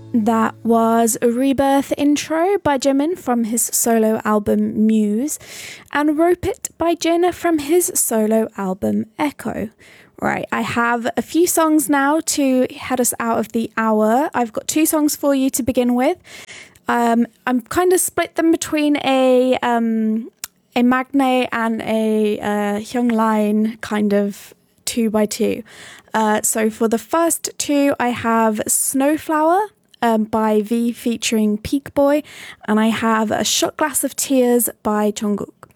That was a Rebirth intro by Jimin from his solo album Muse, and Rope It by Jin from his solo album Echo. Right, I have a few songs now to head us out of the hour. I've got two songs for you to begin with. I'm kind of split them between a Magne and a Hyungline kind of 2x2. So for the first two, I have Snowflower by V featuring Peak Boy, and I have A Shot Glass of Tears by Jungkook.